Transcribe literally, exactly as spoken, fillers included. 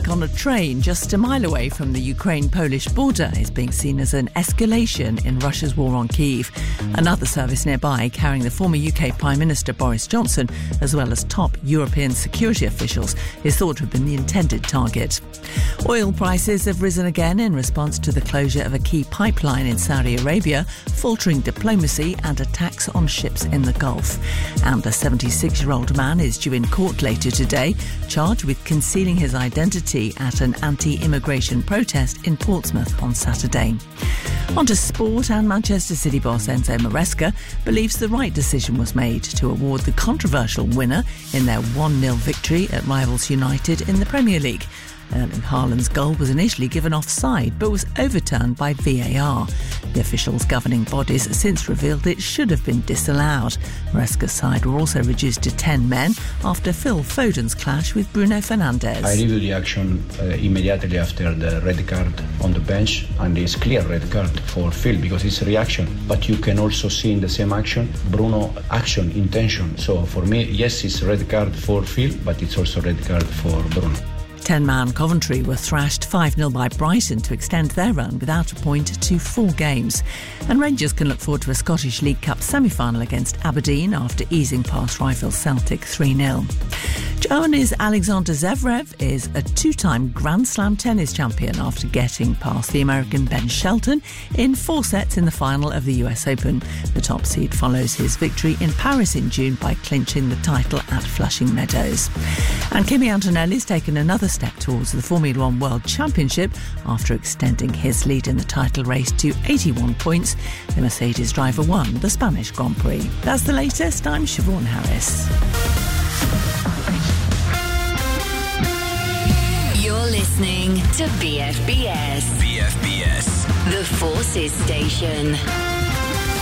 on a train just a mile away from the Ukraine-Polish border is being seen as an escalation in Russia's war on Kyiv. Another service nearby, carrying the former U K Prime Minister Boris Johnson, as well as top European security officials, is thought to have been the intended target. Oil prices have risen again in response to the closure of a key pipeline in Saudi Arabia, faltering diplomacy and attacks on ships in the Gulf. And a seventy-six-year-old man is due in court later today, charged with concealing his identity at an anti-immigration protest in Portsmouth on Saturday. On to sport, and Manchester City boss Enzo Maresca believes the right decision was made to award the controversial winner in their one nil victory at rivals United in the Premier League. Erling Haaland's goal was initially given offside but was overturned by V A R. The officials' governing bodies since revealed it should have been disallowed. Maresca's side were also reduced to ten men after Phil Foden's clash with Bruno Fernandes. I reviewed the action uh, immediately after the red card on the bench, and it's clear red card for Phil because it's a reaction. But you can also see in the same action Bruno action, intention. So for me, yes, it's red card for Phil, but it's also red card for Bruno. ten-man Coventry were thrashed five nil by Brighton to extend their run without a point to four games. And Rangers can look forward to a Scottish League Cup semi-final against Aberdeen after easing past rival Celtic three nil. Germany's Alexander Zverev is a two-time Grand Slam tennis champion after getting past the American Ben Shelton in four sets in the final of the U S Open. The top seed follows his victory in Paris in June by clinching the title at Flushing Meadows. And Kimi Antonelli's taken another step towards the Formula One World Championship after extending his lead in the title race to eighty-one points. The Mercedes driver won the Spanish Grand Prix. That's the latest. I'm Siobhan Harris. You're listening to B F B S. B F B S. The Forces Station.